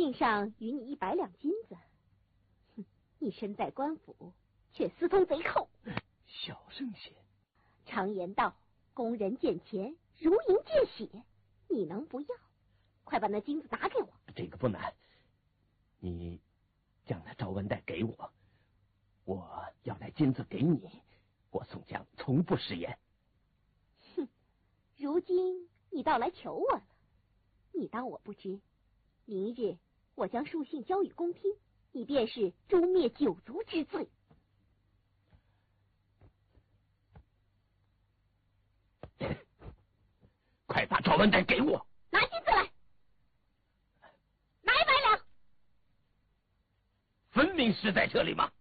信上余你100两金子。哼，你身在官府，却私通贼寇。 小声些。 常言道，工人见钱如蝇见血，你能不要？快把那金子拿给我。 这个不难，你将那招完带给我，我要来金子给你。我宋江从不食言。 哼，如今你倒来求我了，你当我不知？明日我将书信交与公厅，你便是诛灭九族之罪。 快把招完带给我。 拿金子来，拿100两。 分明是在这里吗？